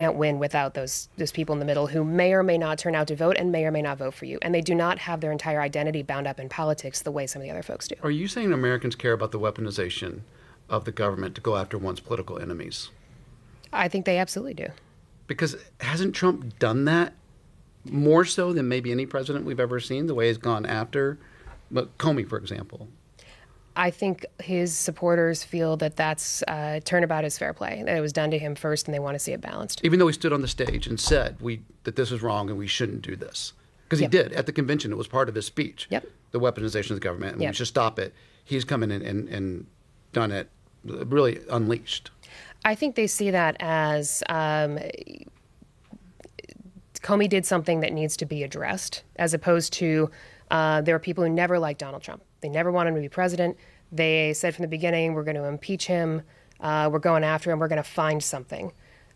can't win without those people in the middle who may or may not turn out to vote and may or may not vote for you. And they do not have their entire identity bound up in politics the way some of the other folks do. Are you saying Americans care about the weaponization of the government to go after one's political enemies? I think they absolutely do. Because hasn't Trump done that more so than maybe any president we've ever seen, the way he's gone after Comey, for example? I think his supporters feel that that's turnabout is fair play, that it was done to him first and they want to see it balanced. Even though he stood on the stage and said that this is wrong and we shouldn't do this. Because he did. At the convention, it was part of his speech. Yep. The weaponization of the government. And we should stop it. He's come in and done it, really unleashed. I think they see that as Comey did something that needs to be addressed, as opposed to there are people who never liked Donald Trump. They never wanted him to be president. They said from the beginning, we're going to impeach him. We're going after him. We're going to find something.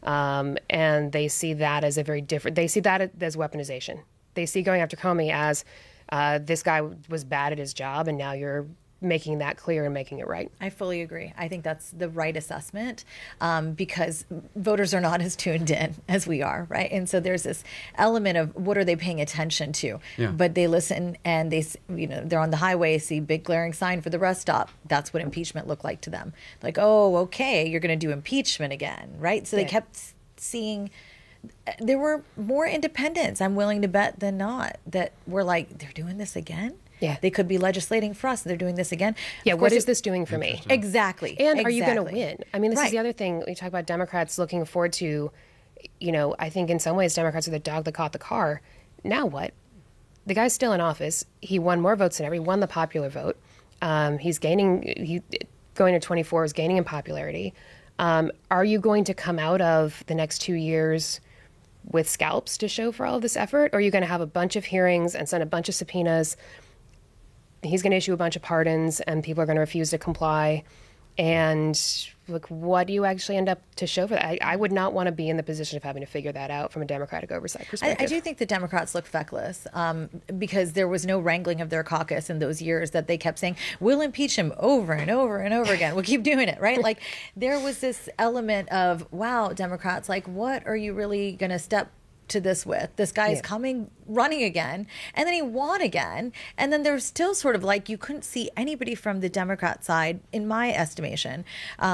And they see that as a very different, they see that as weaponization. They see going after Comey as this guy was bad at his job and now you're making that clear and making it right. I fully agree. I think that's the right assessment because voters are not as tuned in as we are, right? And so there's this element of what are they paying attention to? Yeah. But they listen and they're on the highway, see big glaring sign for the rest stop. That's what impeachment looked like to them. Like, oh, okay, you're going to do impeachment again, right? So they kept seeing there were more independents, I'm willing to bet, than not, that were like, they're doing this again? Yeah. They could be legislating for us. They're doing this again. Yeah, what is this doing for me? Exactly. And are you going to win? I mean, this Right. is the other thing. We talk about Democrats looking forward to, I think in some ways Democrats are the dog that caught the car. Now what? The guy's still in office. He won more votes than ever. He won the popular vote. He's gaining, going to 24 is gaining in popularity. Are you going to come out of the next 2 years with scalps to show for all of this effort? Or are you going to have a bunch of hearings and send a bunch of subpoenas? He's going to issue a bunch of pardons and people are going to refuse to comply. And look, what do you actually end up to show for that? I would not want to be in the position of having to figure that out from a Democratic oversight perspective. I do think the Democrats look feckless because there was no wrangling of their caucus in those years that they kept saying, we'll impeach him over and over and over again. We'll keep doing it, right? Like there was this element of, wow, Democrats, like what are you really going to step to this with? This guy's running again, and then he won again, and then there's still sort of like you couldn't see anybody from the Democrat side, in my estimation.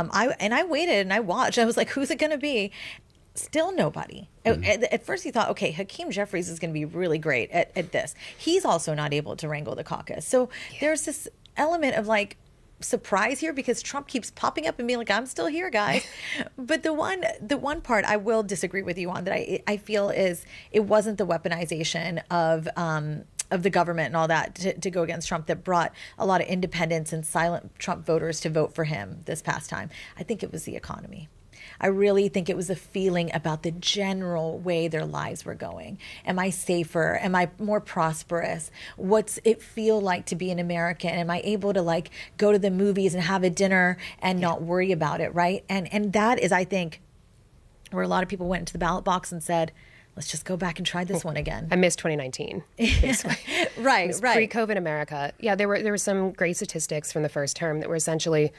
I waited and I watched. I was like, who's it going to be? Still nobody. At first he thought, okay, Hakeem Jeffries is going to be really great at this. He's also not able to wrangle the caucus. So there's this element of like surprise here because Trump keeps popping up and being like, I'm still here, guys. But the one part I will disagree with you on that I feel is it wasn't the weaponization of the government and all that to go against Trump that brought a lot of independents and silent Trump voters to vote for him this past time. I think it was the economy. I really think it was a feeling about the general way their lives were going. Am I safer? Am I more prosperous? What's it feel like to be an American? Am I able to like go to the movies and have a dinner and not worry about it, right? And that is, I think, where a lot of people went into the ballot box and said, let's just go back and try this one again. I miss 2019. Right. Pre-COVID America. Yeah, there were some great statistics from the first term that were essentially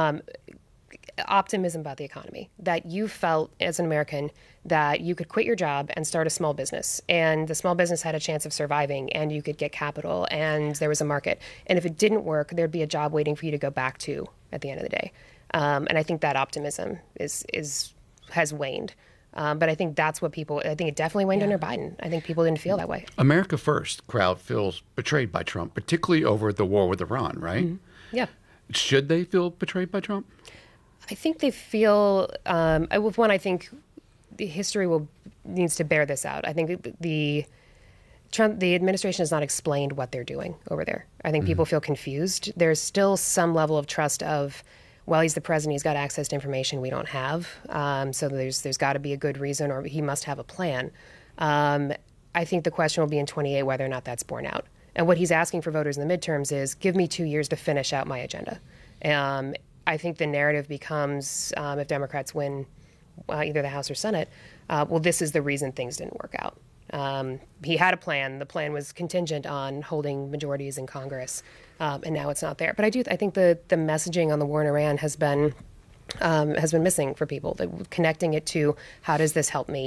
optimism about the economy, that you felt as an American that you could quit your job and start a small business, and the small business had a chance of surviving, and you could get capital, and there was a market. And if it didn't work, there'd be a job waiting for you to go back to at the end of the day. And I think that optimism has waned. But I think that's what I think it definitely waned under Biden. I think people didn't feel that way. America First crowd feels betrayed by Trump, particularly over the war with Iran, right? Mm-hmm. Yeah. Should they feel betrayed by Trump? I think they feel, with one, I think the history needs to bear this out. I think the administration has not explained what they're doing over there. I think people feel confused. There's still some level of trust of, well, he's the president, he's got access to information we don't have. So there's got to be a good reason, or he must have a plan. I think the question will be in 28 whether or not that's borne out. And what he's asking for voters in the midterms is, give me 2 years to finish out my agenda. I think the narrative becomes, if Democrats win either the House or Senate, well, this is the reason things didn't work out. He had a plan. The plan was contingent on holding majorities in Congress, and now it's not there. But I think the messaging on the war in Iran has been missing for people. Connecting it to how does this help me?